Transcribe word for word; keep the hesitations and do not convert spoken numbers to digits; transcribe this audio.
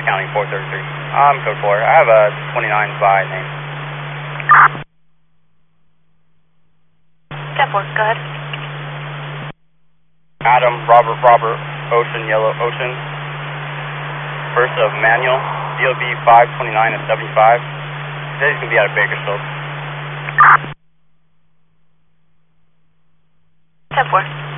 County four thirty-three. I'm code four. I have a twenty-nine by name. ten four, go ahead. Adam, Robert, Robert, Ocean, Yellow, Ocean. First of Manuel, D O B five twenty-nine and seventy-five. Today's going to be out of Bakersfield. ten four.